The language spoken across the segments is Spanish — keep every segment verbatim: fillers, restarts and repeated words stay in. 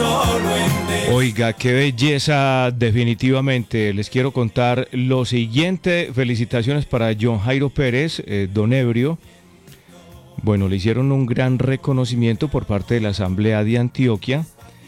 Oiga, qué belleza definitivamente. Les quiero contar lo siguiente. Felicitaciones para John Jairo Pérez, eh, Don Ebrio. Bueno, le hicieron un gran reconocimiento por parte de la Asamblea de Antioquia.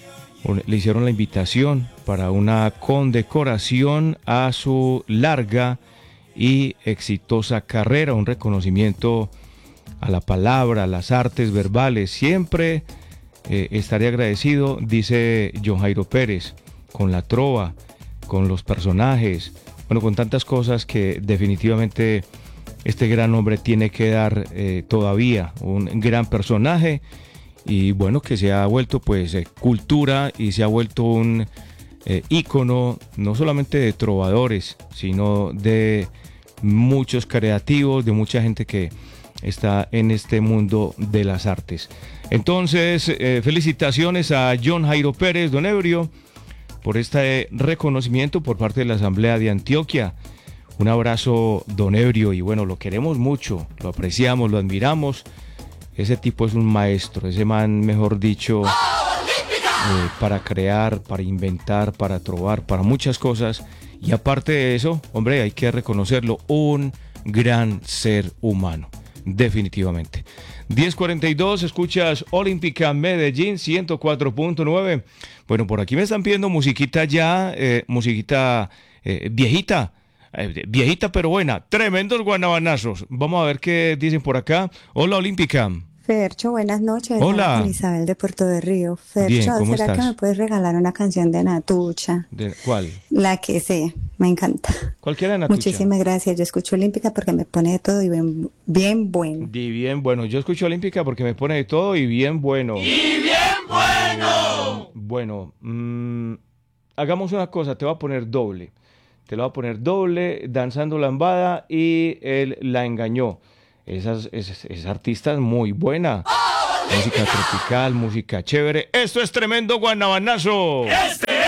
Le hicieron la invitación para una condecoración a su larga y exitosa carrera, un reconocimiento a la palabra, a las artes verbales. Siempre eh, estaré agradecido, dice John Jairo Pérez, con la trova, con los personajes, bueno, con tantas cosas que definitivamente este gran hombre tiene que dar eh, todavía, un gran personaje y bueno, que se ha vuelto pues eh, cultura y se ha vuelto un eh, ícono no solamente de trovadores, sino de muchos creativos, de mucha gente que está en este mundo de las artes. Entonces, eh, felicitaciones a John Jairo Pérez, Don Ebrio, por este reconocimiento por parte de la Asamblea de Antioquia. Un abrazo, Don Ebrio, y bueno, lo queremos mucho, lo apreciamos, lo admiramos. Ese tipo es un maestro, ese man, mejor dicho, eh, para crear, para inventar, para trovar, para muchas cosas. Y aparte de eso, hombre, hay que reconocerlo, un gran ser humano, definitivamente. diez cuarenta y dos, escuchas Olímpica Medellín ciento cuatro punto nueve. Bueno, por aquí me están pidiendo musiquita ya, eh, musiquita eh, viejita. Viejita pero buena, tremendos guanabanazos. Vamos a ver qué dicen por acá. Hola, Olímpica. Fercho, buenas noches. Hola. Isabel de Puerto de Río. Fercho, Bien, ¿cómo ¿será estás? que me puedes regalar una canción de Natucha? ¿De cuál? La que sea, me encanta. Cualquiera de Natucha. Muchísimas gracias. Yo escucho Olímpica porque me pone de todo y bien, bien bueno. Y bien bueno. Yo escucho Olímpica porque me pone de todo y bien bueno. ¡Y bien bueno! Bueno, mmm, hagamos una cosa, te voy a poner doble. Te lo voy a poner doble, Danzando Lambada y Él la engañó. Esa, esa, esa artista es muy buena. Música tropical, música chévere. ¡Esto es tremendo guanabanazo! ¡Este